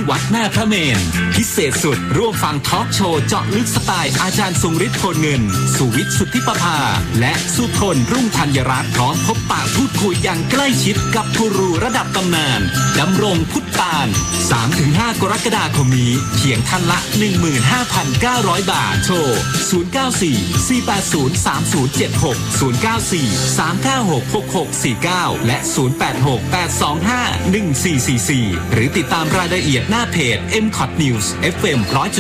วัดหน้าพระเมรุพิเศษสุดร่วมฟังทอล์กโชว์เจาะลึกสไตล์อาจารย์ทรงฤทธิ์โพลเงินสุวิทย์สุทธิประภาและสุพลรุ่งธัญรัตน์พร้อมพบปะพูดคุยอย่างใกล้ชิดกับกูรูระดับตำนานดำรงพุทธปาน 3-5 กรกฎาคมนี้เพียงท่านละ 15,900 บาทโทร 094-480-3076 094-396-6649 และ 086-825-1444 หรือติดตามรายละเอียดหน้าเพจ MCOT News FM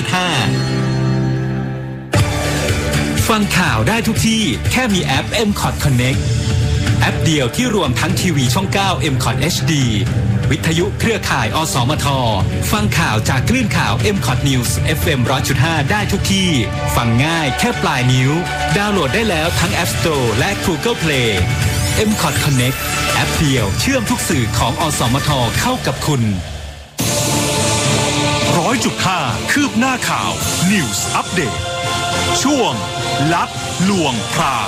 100.5 ฟังข่าวได้ทุกที่แค่มีแอป MCOT Connect แอปเดียวที่รวมทั้งทีวีช่อง 9 MCOT HD วิทยุเครือข่ายอสมทฟังข่าวจากคลื่นข่าว MCOT News FM 100.5 ได้ทุกที่ฟังง่ายแค่ปลายนิ้วดาวน์โหลดได้แล้วทั้ง App Store และ Google Play MCOT Connect แอปเดียวเชื่อมทุกสื่อของอสมทเข้ากับคุณ 100.5 คืบหน้าข่าว News Update ช่วงลับลวงพราง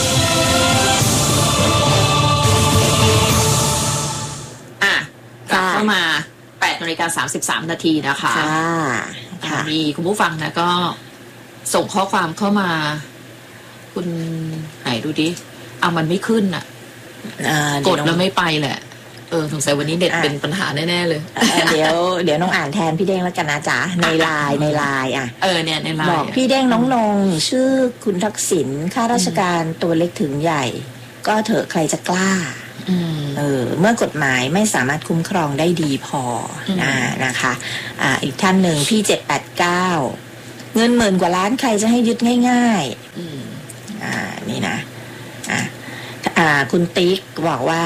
เข้ามา8:33 นาทีนะคะมีคุณผู้ฟังนะก็ส่งข้อความเข้ามาคุณไหนดูดิเอามันไม่ขึ้นอ่ะกดแล้วไม่ไปแหละสงสัยวันนี้เน็ตเป็นปัญหาแน่ๆเลยเดี๋ยวน้องอ่านแทนพี่เด้งแล้วกันนะจ๊ะในไลน์อ่ะเนี่ยในไลน์บอกพี่เด้งน้องนงชื่อคุณทักษิณข้าราชการตัวเล็กถึงใหญ่ก็เถอะใครจะกล้าเมื่อกฎหมายไม่สามารถคุ้มครองได้ดีพอนะคะอีกท่านหนึ่งพี่789เงิน10,000 กว่าล้านใครจะให้ยึดง่ายๆนี่นะคุณติ๊กบอกว่า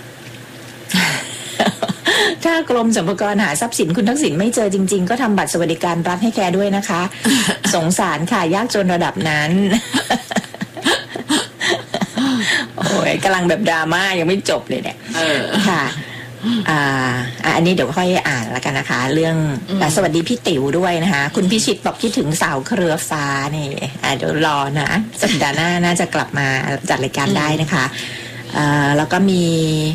ถ้ากรมสรรพากรหาทรัพย์สินคุณทักษิณไม่เจอจริงๆก็ทำบัตรสวัสดิการรัฐให้แกด้วยนะคะ สงสารค่ะยากจนระดับนั้นโอ้ยกำลังแบบดราม่ายังไม่จบเลยเนี่ยค่ะอันนี้เดี๋ยวค่อยอ่านแล้วกันนะคะเรื่องสวัสดีพี่ติ๋วด้วยนะคะคุณพิชิตบอกคิดถึงสาวเครือฟ้านี่เดี๋ยวรอนะสัปดาห์หน้าน่าจะกลับมาจัดรายการได้นะคะแล้วก็มี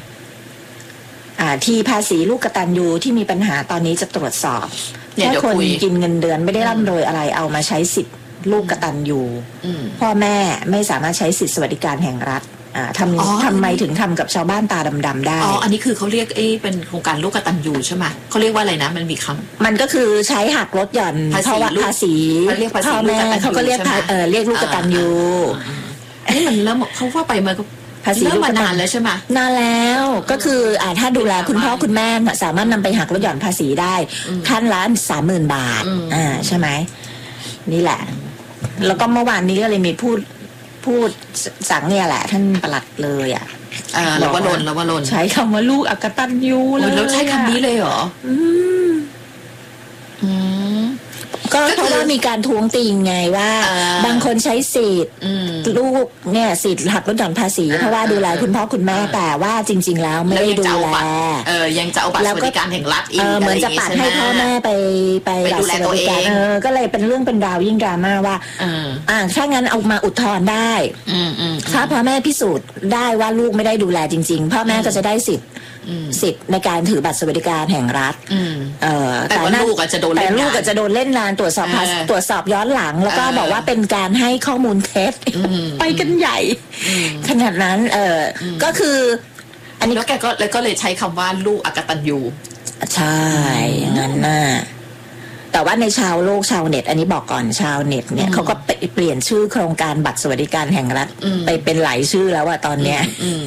ที่ภาษีลูกกตัญญูที่มีปัญหาตอนนี้จะตรวจสอบถ้าคนกินเงินเดือนไม่ได้ร่ำรวยอะไรเอามาใช้สิทธิ์ลูกกตัญญูพ่อแม่ไม่สามารถใช้สิทธิสวัสดิการแห่งรัฐทำไมถึงทำกับชาวบ้านตาดำๆได้อันนี้คือเขาเรียกเป็นโครงการลูกกตัญญูใช่ไหมเขาเรียกว่าอะไรนะมันมีคำมันก็คือใช้หักลดหย่อนเพราะว่าภาษีพ่อแม่เขาก็เรียกลูกกตัญญูนี่มันแล้วเขาว่าไปมาภาษีลูกกตัญญูนานแล้วใช่ไหมนานแล้วก็คือถ้าดูแลคุณพ่อคุณแม่สามารถนำไปหักลดหย่อนภาษีได้ท่านละ 30,000 บาทใช่ไหมนี่แหละแล้วก็เมื่อวานนี้ก็เลยมีพูดสั่งเนี่ยแหละท่านปลัดเลยแล้วว่าลนใช้คำว่าลูกอกตัญญูเลยแล้วใช้คำนี้เลยเหรอก็เพราะว่ามีการท้วงติงไงว่าบางคนใช้สิทธิ์ลูกเนี่ยสิทธิ์หักลดหย่อนภาษีเพราะว่าดูแลคุณพ่อคุณแม่แต่ว่าจริงๆแล้วไม่ได้ดูแลยังจะเอาบัตรสวัสดิการแห่งรัฐอีกเหมือนจะปัดให้พ่อแม่ไปดูแลตัวเองก็เลยเป็นเรื่องเป็นราวยิ่งดราม่าว่าถ้างั้นเอามาอุทธรณ์ได้ถ้าพ่อแม่พิสูจน์ได้ว่าลูกไม่ได้ดูแลจริงๆพ่อแม่ก็จะได้สิทธิ์ในการถือบัตรสวัสดิการแห่งรัฐแต่ว่าลูกอาจจะโดนเล่นงานตรวจสอบย้อนหลังแล้วก็บอกว่าเป็นการให้ข้อมูลเท็จไปกันใหญ่ขนาดนั้นก็คืออันนี้แล้วแกก็เลยใช้คำว่าลูกอกตัญญูใช่อย่างนั้นน่ะแต่ว่าในชาวโลกชาวเน็ตอันนี้บอกก่อนชาวเน็ตเนี่ยเขาก็เปลี่ยนชื่อโครงการบัตรสวัสดิการแห่งรัฐไปเป็นหลายชื่อแล้วตอนเนี้ย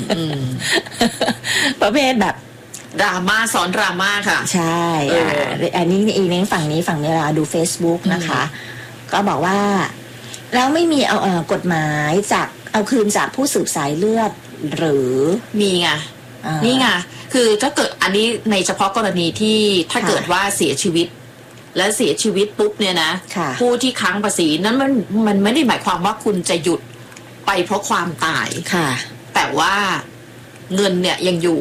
ประเภทแบบดราม่าซ้อนดราม่าค่ะใช่อันนี้อีกในฝั่งนี้เราดู Facebook นะคะก็บอกว่าแล้วไม่มีกฎหมายจากเอาคืนจากผู้สืบสายเลือดหรือมีไงนี่ไงคือถ้าเกิดอันนี้ในเฉพาะกรณีที่ถ้าเกิดว่าเสียชีวิตและเสียชีวิตปุ๊บเนี่ยนะผู้ที่ค้างภาษีนั้นมันไม่ได้หมายความว่าคุณจะหยุดไปเพราะความตายแต่ว่าเงินเนี่ยยังอยู่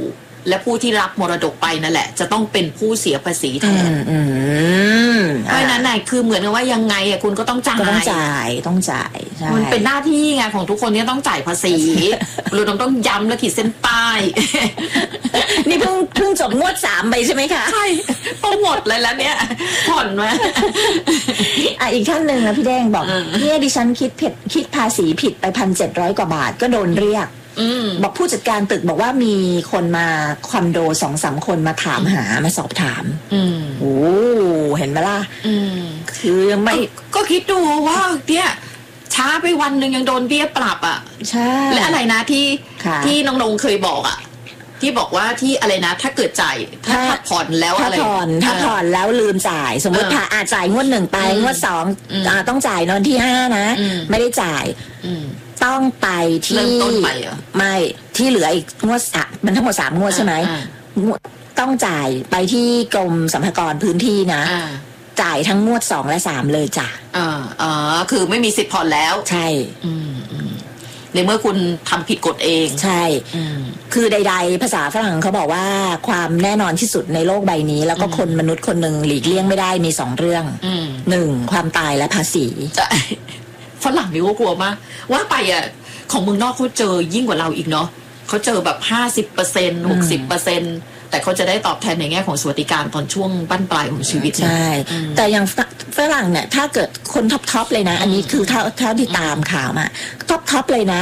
และผู้ที่รับมรดกไปนั่นแหละจะต้องเป็นผู้เสียภาษีแทนเพราะนั้นคือเหมือนกับว่ายังไงคุณก็ต้องจ่ายต้องจ่ายมันเป็นหน้าที่ไงของทุกคนที่ต้องจ่ายภาษีเราต้องย้ำและขีดเส้นใต้นี่เพิ่งจบงวด 3ไปใช่ไหมคะใช่ต้องหมดเลยแล้วเนี่ยผ่อนมาอีกท่านหนึ่งนะพี่แดงบอกเนี่ยดิฉันคิดภาษีผิดไป 1,700 กว่าบาทก็โดนเรียกบอกผู้จัดการตึกบอกว่ามีคนมาคอนโด 2-3 คนมาถามหามาสอบถามโอ้เห็นไหมล่ะคือยังไม่ก็คิดดูว่าเนี่ยช้าไปวันหนึ่งยังโดนเบี้ยปรับอ่ะใช่และอะไรนะที่น้องๆเคยบอกอ่ะที่บอกว่าที่อะไรนะถ้าเกิดจ่ายถ้าผ่อนแล้วอะไรถ้าผ่อนแล้วลืมจ่ายสมมติจ่ายงวด 1ไปงวด 2ต้องจ่ายนอนที่ 5นะไม่ได้จ่ายต้องไปที่เริ่มต้นใหม่เหรอไม่ที่เหลืออีกงวดมันทั้งหมด3งวดใช่ไหมต้องจ่ายไปที่กรมสรรพากรพื้นที่นะจ่ายทั้งงวด2และ3เลยจ้ะคือไม่มีสิทธิ์ผ่อนแล้วใช่ในเมื่อคุณทำผิดกฎเองใช่คือใดๆภาษาฝรั่งเขาบอกว่าความแน่นอนที่สุดในโลกใบนี้แล้วก็คนมนุษย์คนหนึ่งหลีกเลี่ยงไม่ได้มี2เรื่อง1ความตายและภาษีฝรั่งนี่ก็กลัวมากว่าไปของเมืองนอกเขาเจอยิ่งกว่าเราอีกเนาะเขาเจอแบบ 50% 60%แต่เขาจะได้ตอบแทนในแง่ของสวัสดิการตอนช่วงบั้นปลายของชีวิตใช่แต่อย่างฝรั่งเนี่ยถ้าเกิดคนท็อปเลยนะอันนี้คือเท่าที่ตามข่าวมาท็อปเลยนะ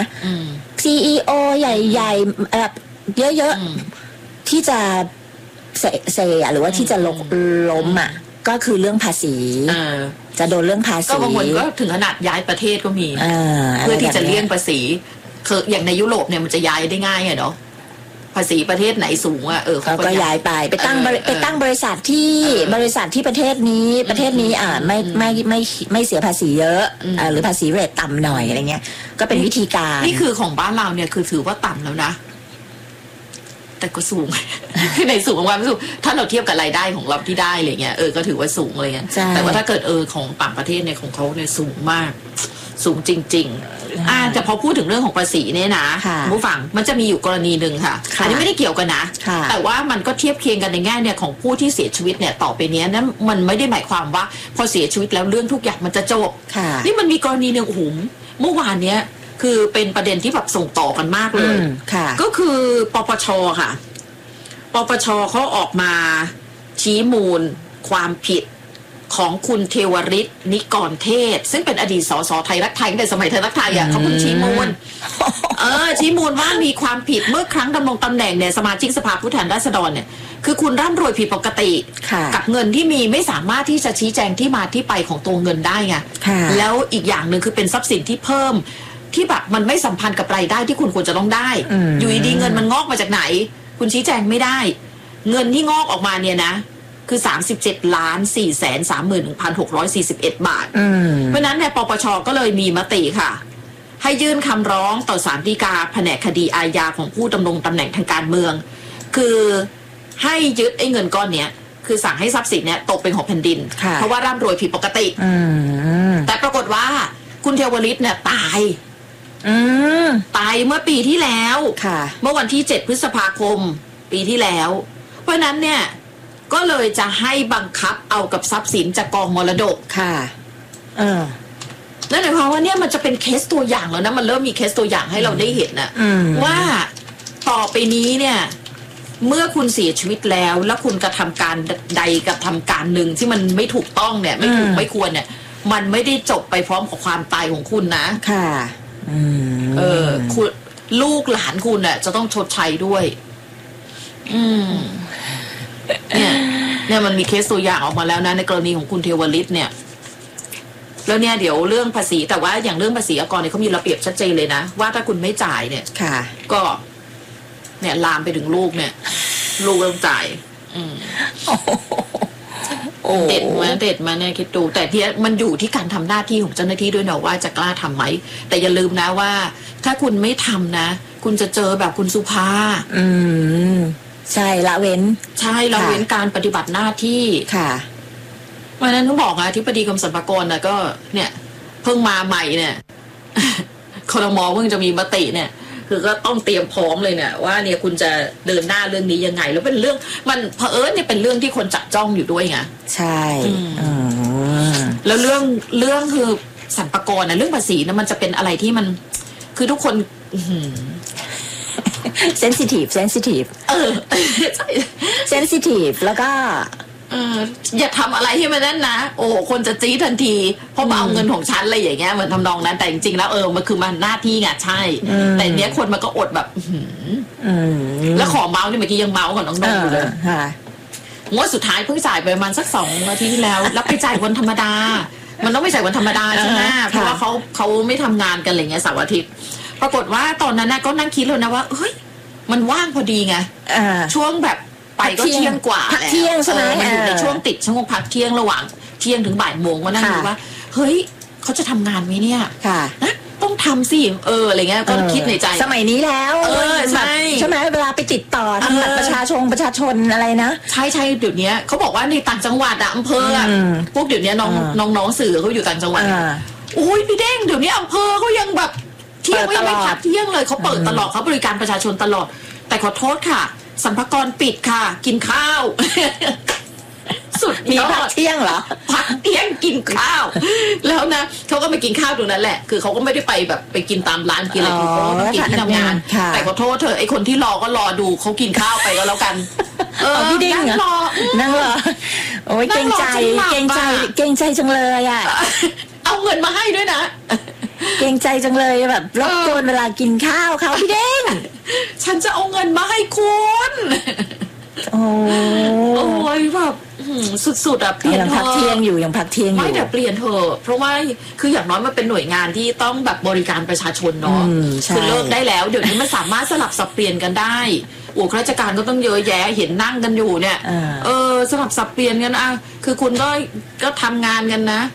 CEO ใหญ่ๆเยอะๆที่จะเซหรือว่าที่จะล้มก็คือเรื่องภาษีจะโดนเรื่องภาษีก็บางคนก็ถึงขนาดย้ายประเทศก็มีเพื่อที่จะเลี่ยงภาษีคืออย่างในยุโรปเนี่ยมันจะย้ายได้ง่ายเนาะภาษีประเทศไหนสูงเขาก็ย้ายไปตั้งบริษัทที่ประเทศนี้ไม่เสียภาษีเยอะหรือภาษีเรทต่ำหน่อยอะไรเงี้ยก็เป็นวิธีการนี่คือของบ้านเราเนี่ยคือถือว่าต่ำแล้วนะแต่ก็สูงในสูงของความสูงถ้าเราเทียบกับรายได้ของเราที่ได้อะไรเงี้ยก็ถือว่าสูงอะไรเงี้ยแต่ว่าถ้าเกิดของต่างประเทศเนี่ยของเขาเนี่ยสูงมากสูงจริงๆแต่พอพูดถึงเรื่องของภาษีเนี่ยนะผู้ฟังมันจะมีอยู่กรณีหนึ่งค่ะอันนี้ไม่ได้เกี่ยวกันนะแต่ว่ามันก็เทียบเคียงกันในแง่เนี่ยของผู้ที่เสียชีวิตเนี่ยต่อไปนี้นั้นมันไม่ได้หมายความว่าพอเสียชีวิตแล้วเรื่องทุกอย่างมันจะจบนี่มันมีกรณีหนึ่งเมื่อวานเนี้ยคือเป็นประเด็นที่แบบส่งต่อกันมากเลยก็คือปปช.ค่ะปปช.เขาออกมาชี้มูลความผิดของคุณเทวฤทธิ์นิกรเทศซึ่งเป็นอดีตสสไทยรักไทยตั้งแต่สมัยไทยรักไทยเขาเพิ่งชี้มูลชี้มูลว่ามีความผิดเมื่อครั้งดำรงตำแหน่งเนี่ยสมาชิกสภาผู้แทนราษฎรเนี่ยคือคุณร่ำรวยผิดปกติกับเงินที่มีไม่สามารถที่จะชี้แจงที่มาที่ไปของตัวเงินได้ไงแล้วอีกอย่างหนึ่งคือเป็นทรัพย์สินที่เพิ่มที่แบบมันไม่สัมพันธ์กับรายได้ที่คุณควรจะต้องได้อยู่ดีเงินมันงอกมาจากไหนคุณชี้แจงไม่ได้เงินที่งอกออกมาเนี่ยนะคือ 37,431,641 บาทเพราะนั้นเนี่ยปปช.ก็เลยมีมติค่ะให้ยื่นคำร้องต่อศาลฎีกาแผนกคดีอาญาของผู้ดำรงตำแหน่งทางการเมืองคือให้ยึดไอ้เงินก้อนเนี้ยคือสั่งให้ทรัพย์สินเนี่ยตกเป็นของแผ่นดินเพราะว่าร่ำรวยผิดปกติแต่ปรากฏว่าคุณเทวฤทธิ์เนี่ยตายเมื่อปีที่แล้วเมื่อวันที่7 พฤษภาคมปีที่แล้วเพราะนั้นเนี่ยก็เลยจะให้บังคับเอากับทรัพย์สินจากกองมรดกค่ะนั่นหมายความว่าเนี่ยมันจะเป็นเคสตัวอย่างแล้วนะมันเริ่มมีเคสตัวอย่างให้เราได้เห็นนะว่าต่อไปนี้เนี่ยเมื่อคุณเสียชีวิตแล้วคุณกระทำการใดกระทำการหนึ่งที่มันไม่ถูกต้องเนี่ยไม่ถูกไม่ควรเนี่ยมันไม่ได้จบไปพร้อมกับความตายของคุณนะค่ะคุณลูกหลานคุณน่ะจะต้องชดใช้ด้วยเนี่ยมันมีเคสตัวอย่างออกมาแล้วนะในกรณีของคุณเทวฤทธิ์เนี่ยแล้วเนี่ยเดี๋ยวเรื่องภาษีแต่ว่าอย่างเรื่องภาษีอากรเนี่ยเขามีระเบียบชัดเจนเลยนะว่าถ้าคุณไม่จ่ายเนี่ยก็เนี่ยลามไปถึงลูกเนี่ยลูกต้องจ่ายเด็ดมาเนี่ยคิดดูแต่ที่มันอยู่ที่การทำหน้าที่ของเจ้าหน้าที่ด้วยนะว่าจะกล้าทำไหมแต่อย่าลืมนะว่าถ้าคุณไม่ทำนะคุณจะเจอแบบคุณสุภาใช่ละเว้นการปฏิบัติหน้าที่ค่ะเพราะนั้นต้องบอกอธิบดีกรมสรรพากรนะก็เนี่ยเพิ่งมาใหม่เนี่ยครม.เพิ่งจะมีมติเนี่ยคือก็ต้องเตรียมพร้อมเลยเนี่ยว่าเนี่ยคุณจะเดินหน้าเรื่องนี้ยังไงแล้วเป็นเรื่องมันเผอิญเนี่ยเป็นเรื่องที่คนจับจ้องอยู่ด้วยไงใช่แล้วเรื่องคือสรรพากรนะเรื่องภาษีนะมันจะเป็นอะไรที่มันคือทุกคนเซนซิทีฟใช่เซนซิทีฟแล้วก็อย่าทำอะไรที่มันนั่นนะโอ้คนจะจี๊ดทันทีเพราะมาเอาเงินของฉันอะไรอย่างเงี้ยเหมือนทำนองนั้นแต่จริงๆแล้วมันคือมันหน้าที่ไงใช่แต่เนี้ยคนมันก็อดแบบแล้วขอเมาส์นี่เมื่อกี้ยังเมาส์กับน้องๆอยู่เลยงวดสุดท้ายเพิ่งจ่ายไปประมาณสัก2 อาทิตย์ที่แล้วแล้วไปจ่ายวันธรรมดามันต้องไปจ่ายวันธรรมดาใช่ไหมเพราะว่าเขาไม่ทำงานกันอะไรเงี้ยเสาร์อาทิตย์ปรากฏว่าตอนนั้นนะก็นั่งคิดเลยนะว่าเฮ้ยมันว่างพอดีไงช่วงแบบไปก็เที่ยงกว่าพักเที่ยงใช่ไหมมันอยู่ในช่วงติดชั่วโมงพักเที่ยงระหว่างเที่ยงถึงบ่ายโมงก็นั่งดูว่าเฮ้ยเขาจะทำงานไหมเนี่ยต้องทำสิอะไรเงี้ยก็คิดในใจสมัยนี้แล้วใช่ไหมเวลาไปติดต่อทำบัตรประชาชนอะไรนะใช่เดี๋ยวนี้เขาบอกว่าในต่างจังหวัดอำเภอพวกเดี๋ยวนี้น้องสื่อเขาอยู่ต่างจังหวัดโอ้ยพี่เด้งเดี๋ยวนี้อำเภอเขายังแบบเที่ยงยังไม่พักเที่ยงเลยเขาเปิดตลอดเขาบริการประชาชนตลอดแต่ขอโทษค่ะสรรพากรปิดค่ะกินข้าวสุดมีพักเที่ยงเหรอพักเที่ยงกินข้าวแล้วนะเขาก็ไปกินข้าวตรงนั้นแหละคือเขาก็ไม่ได้ไปแบบไปกินตามร้านกินอะไรคือเขากินที่ทำงานแต่ขอโทษเธอไอ้คนที่รอก็รอดูเขากินข้าวไปก็แล้วกันพี่ดิ้งนั่งรอโอ้ยเกรงใจจังเลยอ่ะเอาเงินมาให้ด้วยนะเกรงใจจังเลยแบบรบกวนเวลากินข้าวเขาพี่เด้งฉันจะเอาเงินมาให้คุณโอ้ยแบบสุดๆอ่ะเปลี่ยนเธอยังพักเที่ยงอยู่ไม่แต่เปลี่ยนเธอเพราะว่าคืออย่างน้อยมันเป็นหน่วยงานที่ต้องแบบบริการประชาชนเนาะคือเลิกได้แล้วเดี๋ยวนี้มันสามารถสลับสับเปลี่ยนกันได้ข้าราชการก็ต้องเยอะแยะเห็นนั่งกันอยู่เนี่ยสลับสับเปลี่ยนกันคือคุณก็ทำงานกันนะ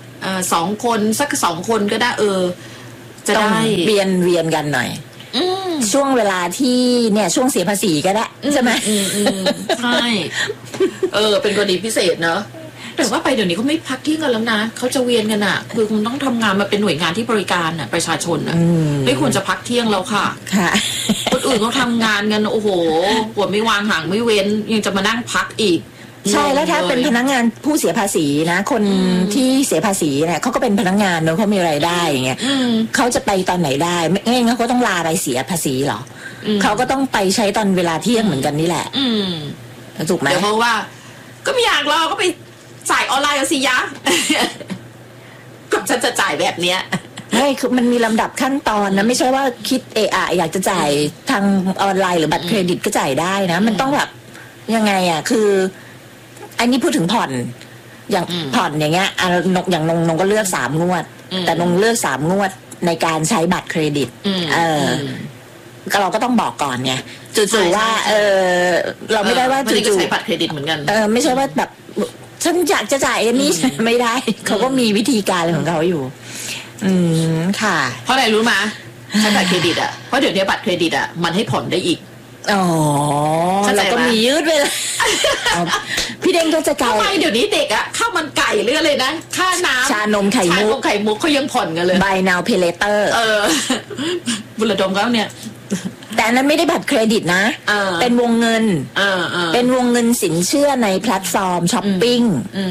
2 คนสัก2 คนก็ได้จะได้เวียนกันหน่อยช่วงเวลาที่เนี่ยช่วงเสียภาษีก็ได้ใช่ไหมใช่เป็นกรณีพิเศษเนอะแต่ว่าไปเดี๋ยวนี้เขาไม่พักเที่ยงกันแล้วนะเขาจะเวียนกันอ่ะคือคุณต้องทำงานมาเป็นหน่วยงานที่บริการอ่ะประชาชนอ่ะไม่ควรจะพักเที่ยงแล้วค่ะคนอื่นเขาทำงานกันโอ้โหปวดไม่วางห่างไม่เว้นยังจะมานั่งพักอีกใช่แล้วถ้าเป็นพนักงานผู้เสียภาษีนะคนที่เสียภาษีเนี่ยเขาก็เป็นพนักงานเนอะเขามีรายได้อย่างเงี้ยเขาจะไปตอนไหนได้ไม่งั้นเขาต้องลารายเสียภาษีหรอเขาก็ต้องไปใช้ตอนเวลาเที่ยงเหมือนกันนี่แหละถูกไหมเดี๋ยวเพราะว่าก็ไม่อยากรอก็ไปจ่ายออนไลน์เอาสิยะก็ฉันจะจ่ายแบบเนี้ยไม่คือมันมีลำดับขั้นตอนนะไม่ใช่ว่าคิดอยากจะจ่ายทางออนไลน์หรือบัตรเครดิตก็จ่ายได้นะมันต้องแบบยังไงคืออันนี้พูดถึงผ่อนอย่างผ่อนอย่างเงี้ยอย่างนงก็เลือก3 งวดแต่นงเลือก3 งวดในการใช้บัตรเครดิตเราก็ต้องบอกก่อนไงจู่ๆว่าเราไม่ได้ว่าจู่ๆใช้บัตรเครดิตเหมือนกันไม่ใช่ว่าแบบฉันอยากจะจ่ายอันนี้ไม่ได้เขาก็มีวิธีการของเขาอยู่ค่ะเพราะอะไรรู้มั้ยใช้บัตรเครดิตอ่ะเพราะเดี๋ยวนี้บัตรเครดิตอ่ะมันให้ผ่อนได้อีกเราก็มียืดไปเลยพี่เด้งก็จะทำไมเดี๋ยวนี้เด็กอะข้าวมันไก่เรื่องเลยนะค่าน้ำชานมไข่มุกเขายังผ่อนกันเลย Buy Now Pay Later บุรดมเขาเนี่ยแต่นั้นไม่ได้บัตรเครดิตนะเป็นวงเงินเป็นวงเงินสินเชื่อในแพลตฟอร์มช้อปปิ้ง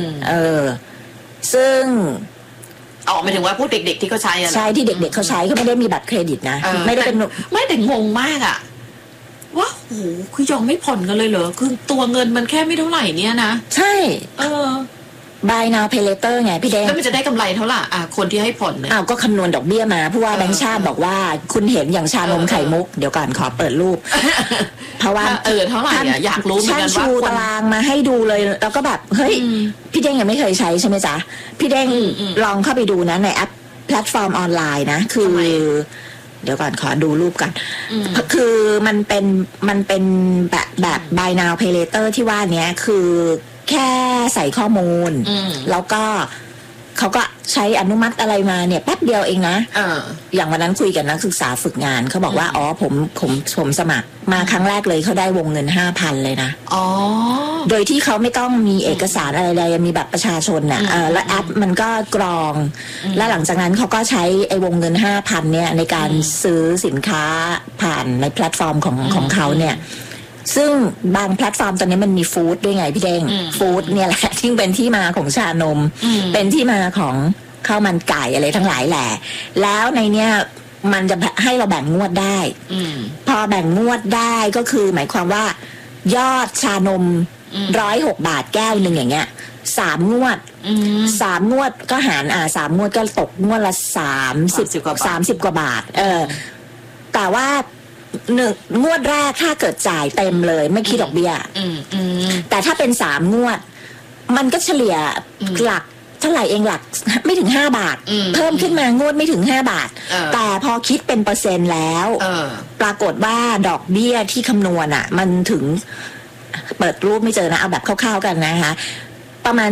ซึ่งหมายถึงว่าพวกเด็กๆที่เขาใช้ใช่ที่เด็กๆเขาใช้เขาไม่ได้มีบัตรเครดิตนะไม่ได้เป็นไม่แต่งงมากอะว่าโอ้โหคือยอมไม่ผ่อนกันเลยเหรอคือตัวเงินมันแค่ไม่เท่าไหร่เนี่ยนะใช่ Buy Now Pay Later ไงพี่เด้งแล้วมันจะได้กำไรเท่าไหร่คนที่ให้ผ่อนเนี่ยก็คำนวณดอกเบี้ยมาผู้ว่าแบงก์ชาติบอกว่าคุณเห็นอย่างชานมไข่มุกเดี๋ยวก่อนขอเปิดรูปเพราะว่าเท่าไหร่อยากรู้เหมือนกันว่าชูตารางมาให้ดูเลยแล้วก็แบบเฮ้ยพี่เด้งยังไม่เคยใช้ใช่ไหมจ๊ะพี่เด้งลองเข้าไปดูนะในแอปแพลตฟอร์มออนไลน์นะคือเดี๋ยวก่อนขอดูรูปก่อนคือมันเป็นแบบ Buy Now Pay Later ที่ว่านี้คือแค่ใส่ข้อมูลแล้วก็เขาก็ใช้อนุมัติอะไรมาเนี่ยแป๊บเดียวเองนะอย่างวันนั้นคุยกับนักศึกษาฝึกงานเขาบอกว่าอ๋อผมสมัครมาครั้งแรกเลยเขาได้วงเงิน 5,000 เลยนะโดยที่เขาไม่ต้องมีเอกสารอะไรเลยมีบัตรประชาชนน่ะแล้วแอปมันก็กรองแล้วหลังจากนั้นเขาก็ใช้ไอ้วงเงิน 5,000 เนี่ยในการซื้อสินค้าผ่านในแพลตฟอร์มของเขาเนี่ยซึ่งบางแพลตฟอร์มตอนนี้มันมีฟู้ดด้วยไงพี่เด้งฟู้ดเนี่ยแหละที่เป็นที่มาของชานมเป็นที่มาของข้าวมันไก่อะไรทั้งหลายแหละแล้วในเนี้ยมันจะให้เราแบ่งงวดได้พอแบ่งงวดได้ก็คือหมายความว่ายอดชานม106 บาทแก้วหนึ่งอย่างเงี้ย3 งวด3 งวดก็หาร3 งวดก็ตกงวดละ30 กว่าบาทแต่ว่า1 งวดแรกถ้าเกิดจ่ายเต็มเลยไม่คิดดอกเบี้ยแต่ถ้าเป็น3 งวดมันก็เฉลี่ยหลักเท่าไหร่เองหลักไม่ถึง5 บาทเพิ่มขึ้นมางวดไม่ถึง5 บาทแต่พอคิดเป็นเปอร์เซ็นต์แล้วปรากฏว่าดอกเบี้ยที่คำนวณมันถึงเปิดรูปไม่เจอนะเอาแบบคร่าวๆกันนะคะประมาณ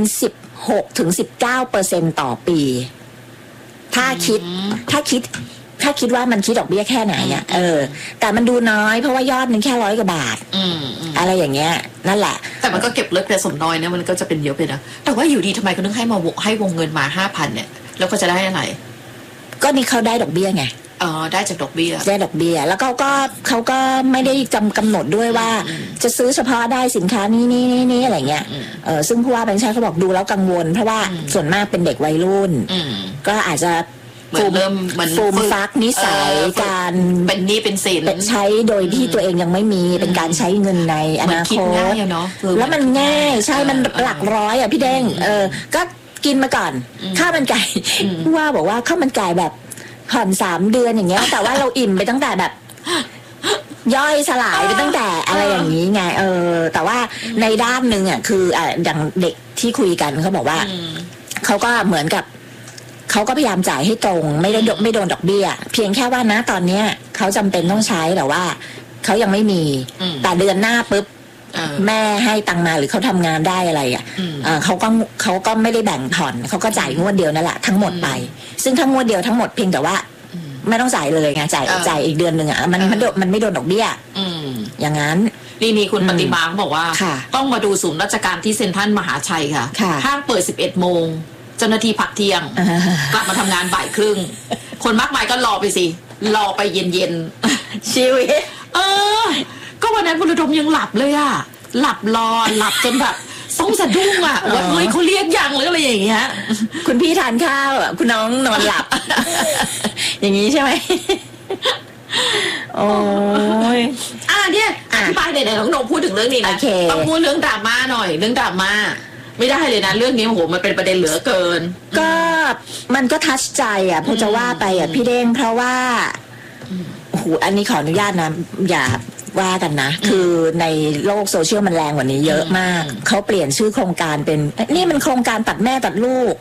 16-19% ต่อปีถ้าคิดว่ามันคิดดอกเบี้ยแค่ไหนเนี่ยแต่มันดูน้อยเพราะว่ายอดมันแค่100 กว่าบาทอะไรอย่างเงี้ยนั่นแหละแต่มันก็เก็บเล็กแต่สมน้อยเนี่ยมันก็จะเป็นเยอะไปนะแต่ว่าอยู่ดีทำไมเขาถึงให้วงเงินมา 5,000 เนี่ยแล้วก็จะได้อะไรก็นี่เขาได้ดอกเบี้ยไงได้จากดอกเบี้ยได้ดอกเบี้ยแล้วเขาก็ไม่ได้กำหนดด้วยว่าจะซื้อเฉพาะได้สินค้านี้อะไรเงี้ยซึ่งผู้ว่าแบงค์ชาติเขาบอกดูแล้วกังวลเพราะว่าส่วนมากเป็นเด็กวัยรุ่นก็อาจจะฟูมฟักนิสัยการเป็นหนี้เป็นสินใช้โดยที่ตัวเองยังไม่มีเป็นการใช้เงินในอนาคตแล้วมันง่ายใช่มันหลักร้อยพี่เด้งก็กินมาก่อนข้าวมันไก่ว่าบอกว่าข้าวมันไก่แบบผ่อน3 เดือนอย่างเงี้ยแต่ว่าเราอิ่มไปตั้งแต่แบบย่อยสลายไปตั้งแต่อะไรอย่างนี้ไงแต่ว่าในด้านหนึ่งคืออย่างเด็กที่คุยกันเขาบอกว่าเขาก็เหมือนกับเขาก็พยายามจ่ายให้ตรงไม่โดนดอกเบี้ยเพียงแค่ว่านะตอนเนี้ยเขาจำเป็นต้องใช้แต่ว่าเขายังไม่มีแต่เดือนหน้าปุ๊บแม่ให้ตังมาหรือเขาทำงานได้อะไรเขาก็ไม่ได้แบ่งผ่อนเขาก็จ่ายงวดเดียวนั่นแหละทั้งหมดไปซึ่งทั้งงวดเดียวทั้งหมดเพียงแต่ว่าไม่ต้องจ่ายเลยไงจ่ายอีกเดือนหนึ่งมันไม่โดนดอกเบี้ยอย่างนั้นนี่คุณปฏิมาเขาบอกว่าต้องมาดูศูนย์ราชการที่เซ็นทรัลมหาชัยค่ะห้างเปิด 11 โมงเจ้าหน้าที่พักเที่ยงกลับมาทำงานบ่ายครึ่งคนมากมายก็รอไปสิรอไปเย็นชีวิตก็วันนั้นคุณระดมยังหลับเลยหลับจนแบบต้องสะดุ้งว่าเฮ้ยเขาเรียกยังหรืออะไรอย่างเงี้ยคุณพี่ทานข้าวคุณน้องนอนหลับ อย่างนี้ใช่ไหมโอ้ยเนี่ยอธิบายไหนๆน้องนงพูดถึงเรื่องนี้นะต้องพูดเรื่องดราม่าหน่อยเรื่องดราม่าไม่ได้เลยนะเรื่องนี้โอ้โหมันเป็นประเด็นเหลือเกินก็มันก็ทัชใจพอจะว่าไปพี่เด้งเพราะว่าโอ้โหอันนี้ขออนุญาตนะอย่าว่ากันนะคือในโลกโซเชียลมันแรงกว่านี้เยอะมากเขาเปลี่ยนชื่อโครงการเป็นนี่มันโครงการตัดแม่ตัดลูก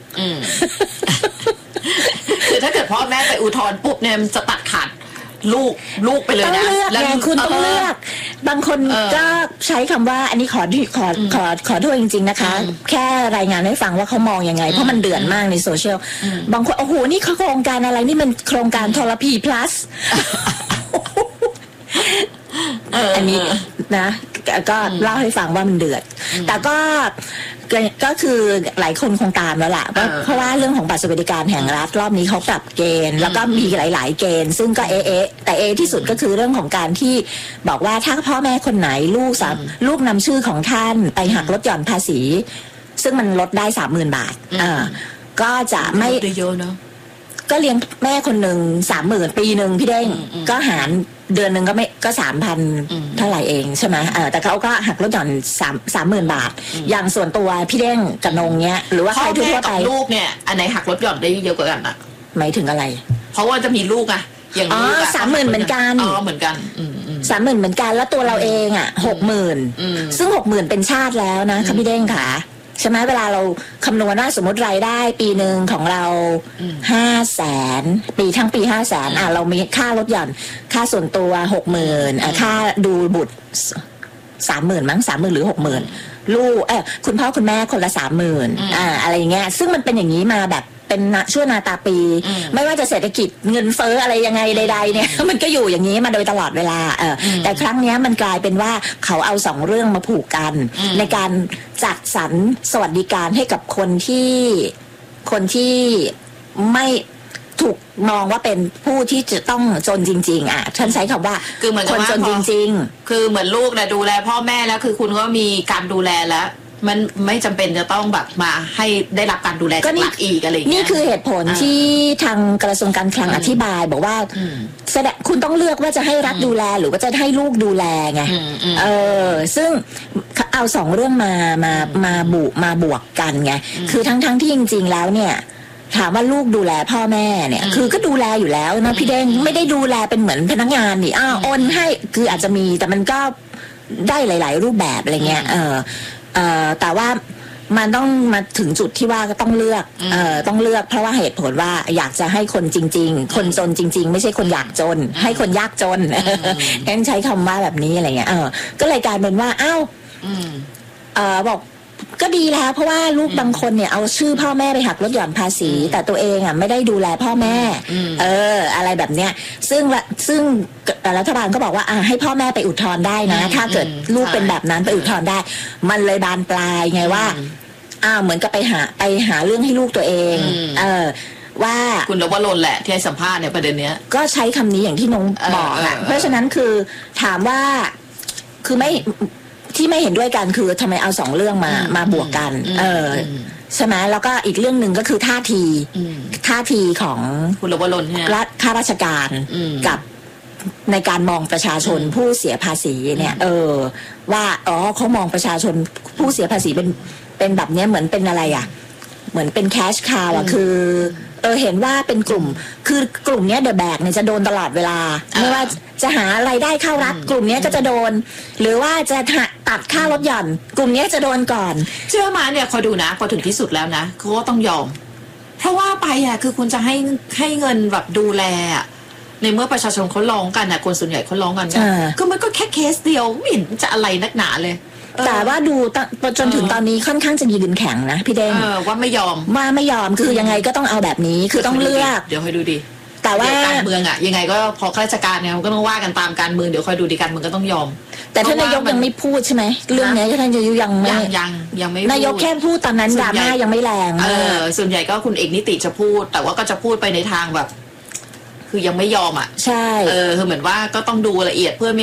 คือถ้าเกิดพ่อแม่ไปอุทธรณ์ปุ๊บเนี่ยจะตัดขาดลูกไปเลยนะแล้วคุณต้องเลือกบางคนก็ใช้คำว่าอันนี้ขอโทษจริงๆนะคะแค่รายงานให้ฟังว่าเขามองยังไงเพราะมันเดือดมากในโซเชียลบางคนโอ้โหนี่โครงการอะไรนี่มันโครงการทรพี plus อันนี้นะก็เล่าให้ฟังว่ามันเดือดแต่ก็คือหลายคนคงตามแล้วล่ะเพราะว่าเรื่องของบัตรสวัสดิการแห่งรัฐรอบนี้เขาปรับเกณฑ์แล้วก็มีหลายๆเกณฑ์ซึ่งก็แต่ที่สุดก็คือเรื่องของการที่บอกว่าถ้าพ่อแม่คนไหนลูกนำชื่อของท่านไปหักลดหย่อนภาษีซึ่งมันลดได้ 30,000 บาทก็จะไม่เยอะเนาะก็เลี้ยงแม่คนหนึ่ง 30,000 ปีหนึ่งพี่เด้งก็หารเดือนหนึ่งก็ 3,000 เท่าไหร่เองใช่ไหมแต่เขาก็หักลดหย่อน30,000 บาทอย่างส่วนตัวพี่เด้งกับนงเนี้ยหรือว่าใครทั่วไปลูกเนี่ยอันไหนหักลดหย่อนได้เยอะกว่ากันอ่ะหมายถึงอะไรเพราะว่าจะมีลูกอย่างลูก 30,000เหมือนกันเหมือนกัน 30,000เหมือนกันแล้วตัวเราเอง60,000ซึ่ง60,000เป็นชาติแล้วนะค่ะพี่เด้งค่ะใช่ไหมเวลาเราคำนวณว่าสมมติรายได้ปีหนึ่งของเรา500,000ปีทั้งปี500,000เรามีค่าลดหย่อนค่าส่วนตัว60,000ค่าดูบุตร30,000มั้ง30,000หรือ60,000ลูกคุณพ่อคุณแม่คนละ30,000อะไรอย่างเงี้ยซึ่งมันเป็นอย่างนี้มาแบบเป็นชั่วนาตาปีไม่ว่าจะเศรษฐกิจเงินเฟ้ออะไรยังไงใดๆเนี่ยมันก็อยู่อย่างนี้มาโดยตลอดเวลาแต่ครั้งนี้มันกลายเป็นว่าเขาเอาสองเรื่องมาผูกกันในการจัดสรรสวัสดิการให้กับคนที่ไม่ถูกมองว่าเป็นผู้ที่จะต้องจนจริงๆฉันใช้คำว่าคือเหมือนคนจนจริงๆคือเหมือนลูกนะดูแลพ่อแม่แล้วคือคุณก็มีการดูแลแล้วมันไม่จำเป็นจะต้องแบบมาให้ได้รับการดูแลจากรัฐอีกอะไรอย่างเงี้ยนี่คือเหตุผลที่ทางกระทรวงการคลังอธิบายบอกว่าแสดงคุณต้องเลือกว่าจะให้รัฐดูแลหรือว่าจะให้ลูกดูแลไงซึ่งเอาสองเรื่องมาบวกกันไงคือทั้งที่จริงๆแล้วเนี่ยถามว่าลูกดูแลพ่อแม่เนี่ยคือก็ดูแลอยู่แล้วนะพี่เด้งไม่ได้ดูแลเป็นเหมือนพนักงานนี่โอนให้คืออาจจะมีแต่มันก็ได้หลายๆรูปแบบอะไรเงี้ยแต่ว่ามันต้องมาถึงจุดที่ว่าก็ต้องเลือกเพราะว่าเหตุผลว่าอยากจะให้คนจริงๆคนจนจริงๆไม่ใช่คนอยากจนให้คนยากจนงั้นใช้คำว่าแบบนี้อะไรเงี้ยก็เลยกลายเป็นว่าบอกก็ดีแล้วเพราะว่าลูกบางคนเนี่ยเอาชื่อพ่อแม่ไปหักลดหย่อนภาษีแต่ตัวเองไม่ได้ดูแลพ่อแม่อะไรแบบเนี้ยซึ่งรัฐบาลก็บอกว่าให้พ่อแม่ไปอุทธรณ์ได้นะถ้าเกิดลูกเป็นแบบนั้นไปอุทธรณ์ได้มันเลยบานปลายไงว่าเหมือนกับไปหาเรื่องให้ลูกตัวเองว่าคุณนวรนแหละที่ให้สัมภาษณ์ในประเด็นเนี้ยก็ใช้คำนี้อย่างที่น้องบอกเพราะฉะนั้นคือถามว่าคือที่ไม่เห็นด้วยกันคือทำไมเอาสองเรื่องมาบวกกันใช่ไหมแล้วก็อีกเรื่องหนึ่งก็คือท่าทีของคุณนวรนรัฐข้าราชการกับในการมองประชาชนผู้เสียภาษีเนี่ยว่าเขามองประชาชนผู้เสียภาษีเป็นแบบนี้เหมือนเป็นอะไรเหมือนเป็นแคชคาวคือเห็นว่าเป็นกลุ่มเนี้ยเดอะแบกเนี่ยจะโดนตลอดเวลาไม่ว่าจะหารายได้เข้ารัฐกลุ่มนี้ก็จะโดนหรือว่าจะตัดค่าลดหย่อนกลุ่มนี้จะโดนก่อนเชื่อมาเนี่ยคอยดูนะพอถึงที่สุดแล้วนะเขาก็ต้องยอมเพราะว่าไปคือคุณจะให้เงินแบบดูแลในเมื่อประชาชนเขาร้องกันคนส่วนใหญ่เขาร้องกันก็มันก็แค่เคสเดียวไม่เห็นจะอะไรนักหนาเลยแต่ว่าดูจนถึงตอนนี้ค่อนข้างจะยืนแข็งนะพี่เด้งว่าไม่ยอมคือยังไงก็ต้องเอาแบบนี้คือต้องเลือกเดี๋ยวคอยดูดิแต่ว่าการเมืองยังไงก็พอข้าราชการเนี่ยมันก็ต้องว่ากันตามการเมืองเดี๋ยวคอยดูดิการเมืองก็ต้องยอมแต่ท่านนายกยังไม่พูดใช่ไหมเรื่องนี้ท่านนายกยังไม่นายกแค่พูดตอนนั้นดราม่ายังไม่แรงส่วนใหญ่ก็คุณเอกนิติจะพูดแต่ว่าก็จะพูดไปในทางแบบคือยังไม่ยอมใช่คือเหมือนว่าก็ต้องดูละเอียดเพื่อ